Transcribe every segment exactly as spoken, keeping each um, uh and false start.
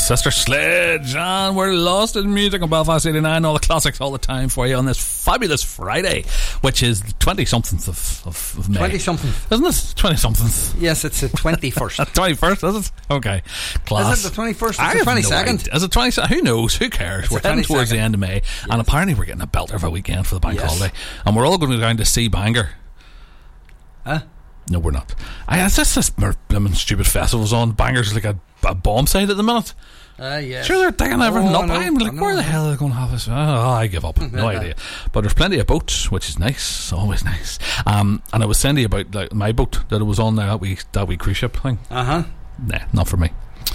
Sister Sledge, and we're lost in music on Belfast eighty-nine. All the classics all the time for you on this fabulous Friday, which is the twenty-something of, of, of May. twenty-something. Isn't it? twenty-something. Yes, it's the twenty-first. twenty-first, is it? Okay. Class. Is it the twenty-first? I It's the twenty-second. No, is it twenty-second? Who knows? Who cares? It's we're the heading towards the twenty-second. end of May, yes. And apparently we're getting a belter of a weekend for the bank Yes. holiday. And we're all going to go down to see Bangor. Huh? No, we're not. I, it's just this blooming stupid festival's on. Bangor's like a, a bomb site at the minute. Uh, yes. Sure, they're digging everything Oh, up. I know, I'm like, I know. where the hell are they going to have this? Oh, I give up. No idea. But there's plenty of boats, which is nice. Always nice. Um, and I was saying to you about like, my boat that it was on there, that wee, that wee cruise ship thing. Uh huh. Nah, not for me.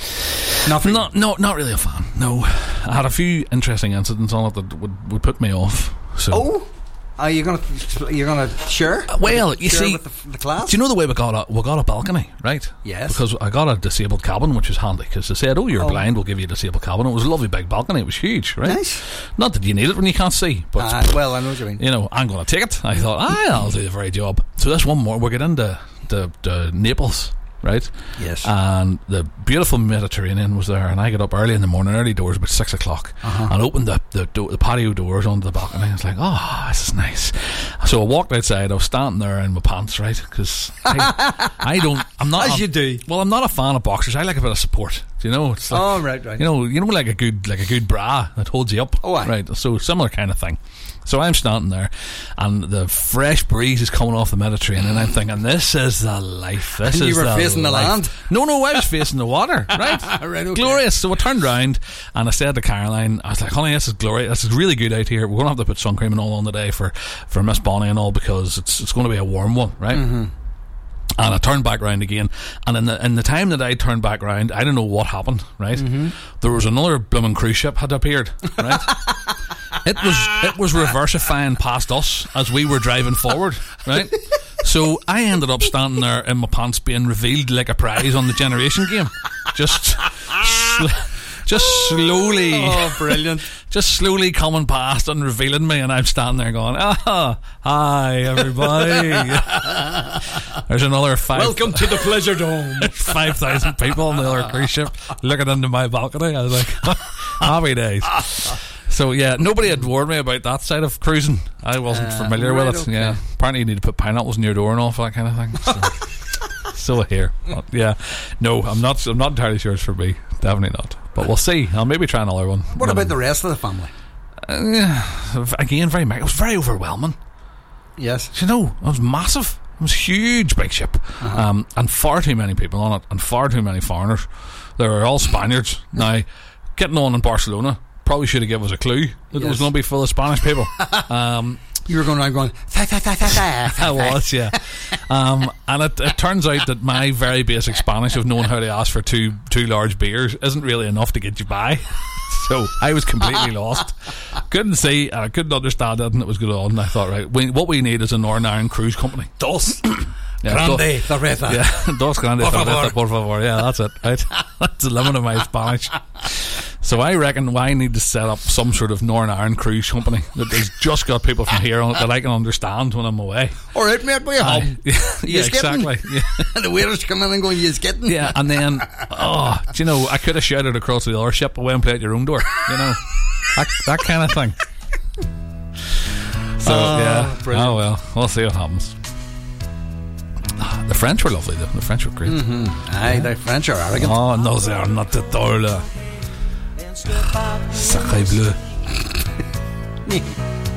Not for Not, no, not really a fan. No. I had a few interesting incidents on it that would, would put me off. So. Oh, are you gonna you're gonna share? Uh, well, you share see, with the, the class. do you know the way we got a we got a balcony, right? Yes. Because I got a disabled cabin, which was handy because they said, "Oh, you're Oh. blind, we'll give you a disabled cabin." It was a lovely big balcony. It was huge, right? Nice. Not that you need it when you can't see, but Uh, well, I know what you mean. you know, I'm going to take it. I thought, ah, I'll do the very job. So this one more, we're getting into the, the Naples, right? Yes. And the beautiful Mediterranean was there, and I got up early in the morning, early doors, about six o'clock, Uh-huh. and opened the the, do- the patio doors onto the balcony. I was like, oh, this is nice. So I walked outside. I was standing there in my pants, right? Because I, I don't, I'm not. As a- you do. Well, I'm not a fan of boxers. I like a bit of support. Do you know? It's like, Oh, right, right. You know, you know, like a good, like a good bra that holds you up. Oh, aye. Right. So similar kind of thing. So I'm standing there, and the fresh breeze is coming off the Mediterranean, and I'm thinking, this is the life. This And is you were the facing the life. land? No, no, I was facing the water. Right. Right, okay. Glorious. So I turned round, and I said to Caroline, I was like, honey, this is glorious. This is really good out here. We're going to have to put sun cream and all on today for, for Miss Bonnie and all, because it's it's going to be a warm one, right? Mm-hmm. And I turned back round again, and in the in the time that I turned back round, I don't know what happened, right? Mm-hmm. There was another blooming cruise ship had appeared, right? It was it was reversifying past us as we were driving forward, right? So I ended up standing there in my pants, being revealed like a prize on the Generation game, just sl- just slowly, Oh, brilliant. just slowly coming past and revealing me, and I'm standing there going, ah, hi everybody. There's another five. Welcome to the Pleasure Dome. Five thousand people on the other cruise ship looking into my balcony. I was like, happy days. So yeah, nobody had warned me about that side of cruising. I wasn't Uh, familiar right, with it. okay. Yeah, apparently you need to put pineapples in your door and all that kind of thing. So, so here, but yeah, no, I'm not. I'm not entirely sure it's for me. Definitely not. But we'll see. I'll maybe try another one. What about the rest of the family? Uh, yeah, again, very. It was very overwhelming. Yes. You know, it was massive. It was a huge big ship, Uh-huh. um, and far too many people on it, and far too many foreigners. They were all Spaniards. Now, getting on in Barcelona probably should have given us a clue that it was Yes. going to be full of Spanish people. Um, You were going around going, "Fa, fa, fa, fa, fa, fa, I was, yeah. Um, and it, it turns out that my very basic Spanish of knowing how to ask for two two large beers isn't really enough to get you by. So I was completely lost. Couldn't see, and I couldn't understand it, and it was good on. And I thought, right, we, what we need is a Northern Ireland cruise company. Dos. Yeah, Grande cerveza. Yeah, dos grandes Por cerveza, favor. por favor. Yeah, that's it. Right? That's the limit of my Spanish. So I reckon I need to set up some sort of Northern Ireland cruise company that has just got people from here on it that I can understand when I'm away. All right, mate, we're Aye. home. Yeah, yeah, Yous getting? exactly. Yeah. And the waiters come in and going, "You's getting?" Yeah, and then, oh, do you know, I could have shouted across the other ship away and play at your own door, you know, that, that kind of thing. So, Oh, yeah, brilliant. oh well, we'll see what happens. Ah, the French were lovely, though. The French were great. Mm-hmm. Aye, the French are arrogant. Oh, no, they are not at all. uh, Sacré bleu.